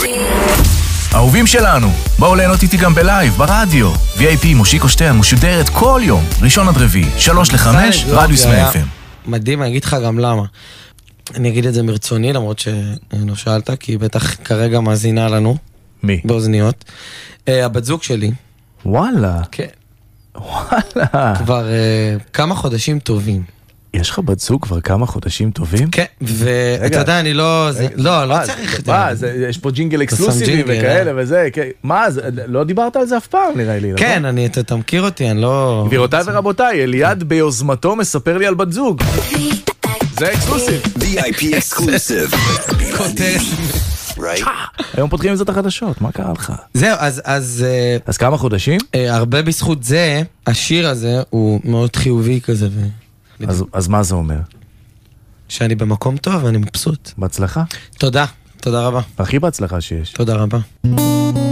אהובים שלנו, בואו ליהנות איתי גם בלייב, ברדיו. VIP מושיקו שטרן משודרת כל יום, ראשון עד רביעי, 3-5, רדיוס מ-FM. מדהים, אני אגיד לך גם למה. אני אגיד את זה מרצוני, למרות שלא שאלת, כי בטח כרגע מאזינה לנו. מי? באוזניות. הבת זוג שלי. וואלה. כן. וואלה. כבר כמה חודשים טובים. יש לך בת זוג כבר כמה חודשים טובים? כן, ואתה יודע, אני לא צריך את זה. יש פה ג'ינגל אקסקלוסיבי וכאלה וזה, מה, לא דיברת על זה אף פעם נראה לי, נכון? כן, אתה מכיר אותי, אני לא... גבירותיי ורבותיי, אליעד ביוזמתו מספר לי על בת זוג. זה אקסקלוסיב. VIP exclusive. כותרת. היום פותחים את זה את החדשות, מה קרה לך? זהו, אז כמה חודשים? הרבה בזכות זה, השיר הזה הוא מאוד חיובי כזה. אז מה זה אומר? שאני במקום טוב ואני מבסוט. בהצלחה. תודה רבה. הכי בהצלחה שיש. תודה רבה.